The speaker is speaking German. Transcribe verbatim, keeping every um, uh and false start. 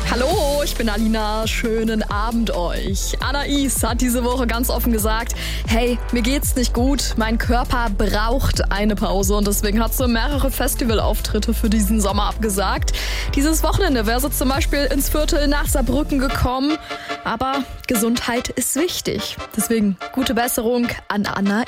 Hallo, ich bin Alina. Schönen Abend euch. Anais hat diese Woche ganz offen gesagt, hey, mir geht's nicht gut, mein Körper braucht eine Pause und deswegen hat sie mehrere Festivalauftritte für diesen Sommer abgesagt. Dieses Wochenende wäre sie zum Beispiel ins Viertel nach Saarbrücken gekommen, aber Gesundheit ist wichtig. Deswegen gute Besserung an Anais.